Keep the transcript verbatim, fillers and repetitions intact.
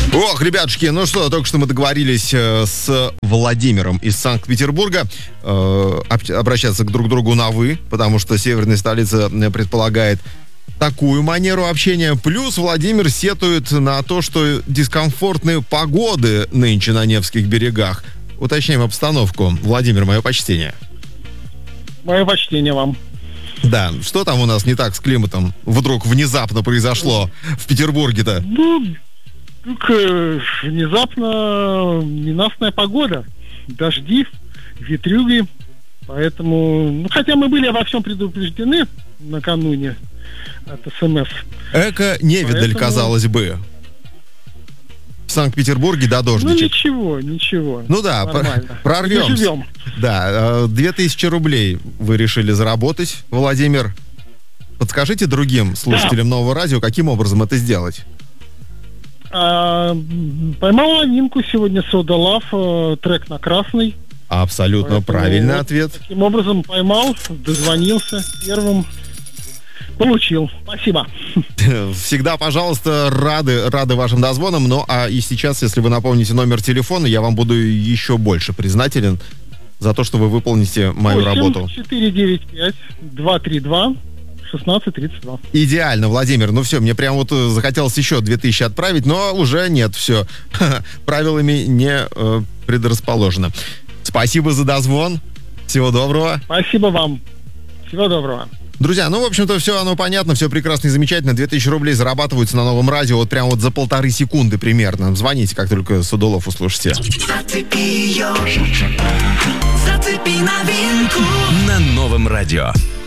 Ох, ребятушки, ну что, только что мы договорились э, с Владимиром из Санкт-Петербурга э, обращаться к друг другу на «вы», потому что северная столица предполагает такую манеру общения. Плюс Владимир сетует на то, что дискомфортные погоды нынче на Невских берегах. Уточняем обстановку. Владимир, мое почтение. Мое почтение вам. Да, что там у нас не так с климатом вдруг внезапно произошло в Петербурге-то? Ну, так, э, внезапно ненастная погода. Дожди, ветрюги. Поэтому, ну, хотя мы были обо всем предупреждены накануне от СМС. Эко-невидаль, Поэтому... казалось бы. В Санкт-Петербурге до дождичек. Ну ничего, ничего. Ну да, нормально. прорвемся. Живем. Да, две тысячи рублей вы решили заработать, Владимир. Подскажите другим слушателям да. Нового радио, каким образом это сделать? А, поймал лавинку сегодня Soda Luv, трек на красный. Абсолютно Поэтому правильный вот ответ. Таким образом поймал, дозвонился первым. Получил. Спасибо. Всегда, пожалуйста, рады, рады вашим дозвонам. Ну, а и сейчас, если вы напомните номер телефона, я вам буду еще больше признателен за то, что вы выполните мою работу. восемь четыре девять пять два три два шестнадцать тридцать два. Идеально, Владимир. Ну все, мне прям вот захотелось еще две тысячи отправить, но уже нет, все. Правилами не э, предрасположено. Спасибо за дозвон. Всего доброго. Спасибо вам. Всего доброго. Друзья, ну, в общем-то, все оно понятно, все прекрасно и замечательно. две тысячи рублей зарабатываются на Новом радио вот прям вот за полторы секунды примерно. Звоните, как только Soda Luv услышите. Зацепи ее, зацепи новинку на Новом радио.